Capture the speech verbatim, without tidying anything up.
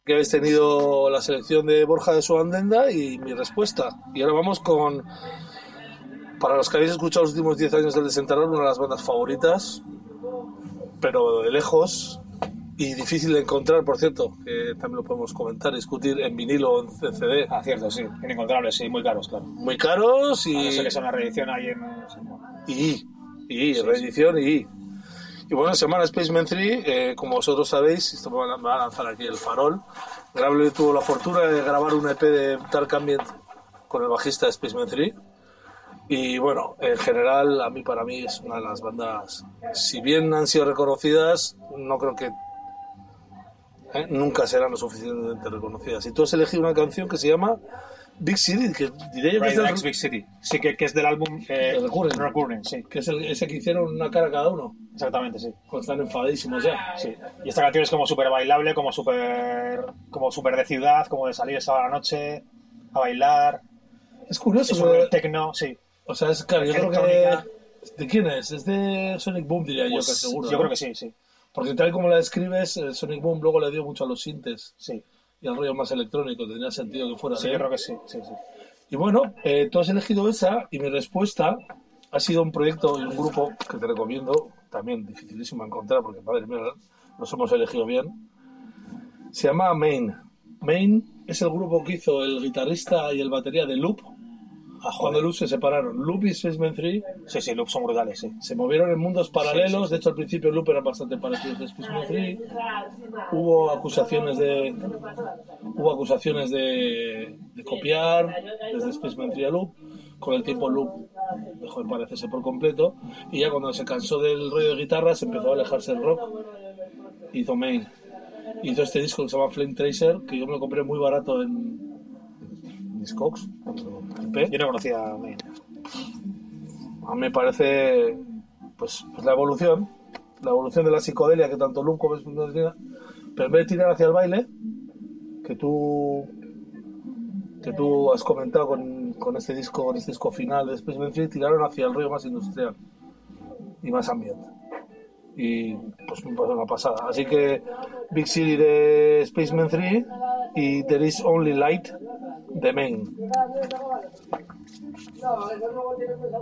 que habéis tenido la selección de Borja de Suandenda y mi respuesta. Y ahora vamos con, para los que habéis escuchado los últimos diez años del Desenterrar, una de las bandas favoritas, pero de lejos, y difícil de encontrar, por cierto, que también lo podemos comentar, discutir en vinilo o en C D. Ah, cierto, sí, inencontrables, sí, muy caros, claro. Muy caros y... A no ser que sea una reedición ahí en... Y, y, sí, reedición sí. y... Y bueno, se llama Spaceman tres, eh, como vosotros sabéis, esto me va, a, me va a lanzar aquí el farol. Grable tuvo la fortuna de grabar un E P de Dark Ambient con el bajista de Spaceman tres. Y bueno, en general, a mí para mí es una de las bandas, si bien han sido reconocidas, no creo que eh, nunca serán lo suficientemente reconocidas. Y tú has elegido una canción que se llama Big City, que diré yo que Right, es del, Next Big City. Sí, que, que es del álbum eh, Recurring. Recurring, sí. Que es el, ese que hicieron una cara cada uno. Exactamente, sí. Cuando están enfadísimos ya. Sí. Y esta canción es como súper bailable, como súper como súper de ciudad, como de salir esa noche a bailar. Es curioso. Es un techno, sí. O sea, es claro, yo creo que... ¿De quién es? Es de Sonic Boom, diría pues, yo, que seguro. Yo ¿no? creo que sí, sí. Porque tal como la describes, Sonic Boom luego le dio mucho a los sintes. Sí. Y al rollo más electrónico, tendría sentido que fuera. Sí, de yo creo que sí, sí, sí. Y bueno, eh, tú has elegido esa y mi respuesta ha sido un proyecto y un grupo que te recomiendo, también dificilísimo encontrar porque, madre mía, nos hemos elegido bien. Se llama Main. Main es el grupo que hizo el guitarrista y el batería de Loop. Ah, cuando Loop se separaron. Loop y Spaceman tres. Sí, sí, Loop son brutales, sí. Se movieron en mundos paralelos. Sí, sí, sí. De hecho, al principio Loop era bastante parecido a Spaceman tres. Hubo acusaciones de hubo acusaciones de, de copiar desde Spaceman tres a Loop. Con el tiempo Loop dejó de parecerse por completo. Y ya cuando se cansó del rollo de guitarras empezó a alejarse del rock. Hizo Main. Hizo este disco que se llama Flame Tracer, que yo me lo compré muy barato en Discogs. Yo no conocía a Main. A mí me parece pues, pues la evolución, la evolución de la psicodelia que tanto Loop como Spaceman tenía, pero en vez de tirar hacia el baile, que tú que tú has comentado con, con este disco, con este disco final de Spaceman tres, tiraron hacia el rollo más industrial y más ambiente. Y pues me pasó una pasada. Así que Big City de Spaceman tres y There Is Only Light de Main.